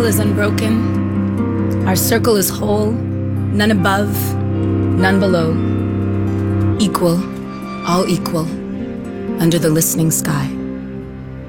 is unbroken. Our circle is whole, none above, none below. Equal, all equal, under the listening sky.